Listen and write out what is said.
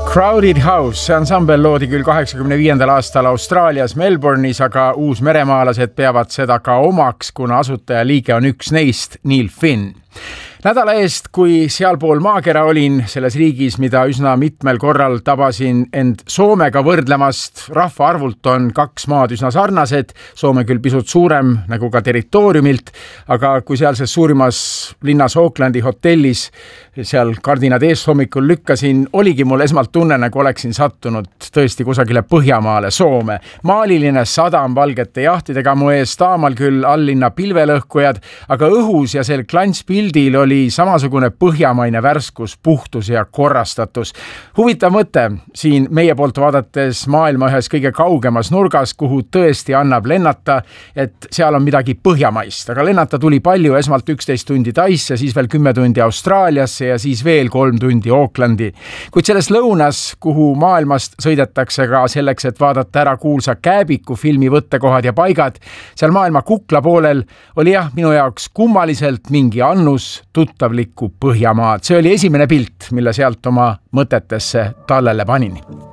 Crowded House, see ansambel loodi küll 85. aastal Austraalias Melbourne'is, aga uusmeremaalased peavad seda ka omaks, kuna asutaja liige on üks neist, Neil Finn. Nädala eest, kui sealpool maakera olin selles riigis, mida üsna mitmel korral tabasin end Soomega võrdlemast, rahvaarvult on kaks maad üsna sarnased, Soome küll pisut suurem nagu ka territooriumilt, aga kui sealses suurimas linnas Aucklandi hotellis seal kardinad ees hommikul lükkasin, oligi mul esmalt tunne, nagu oleksin sattunud tõesti kusagile Põhjamaale, Soome. Maaliline sadam valgete jahtidega mu ees, taamal küll allinna pilvelõhkujad, aga õhus ja sel klantspildil oli samasugune põhjamaine värskus, puhtus ja korrastatus. Huvitav mõte siin meie poolt vaadates maailma ühes kõige kaugemas nurgas, kuhu tõesti annab lennata, et seal on midagi põhjamaist. Aga lennata tuli palju, esmalt 11 tundi Taisse, siis veel 10 tundi Austraaliasse ja siis veel 3 tundi Aucklandi. Kuid selles lõunas, kuhu maailmast sõidetakse ka selleks, et vaadata ära kuulsa Kääbiku filmi võttekohad ja paigad, seal maailma kukla poolel oli minu jaoks kummaliselt mingi annus tuttavlikku Põhjamaad. See oli esimene pilt, mille sealt oma mõtetesse tallele panin.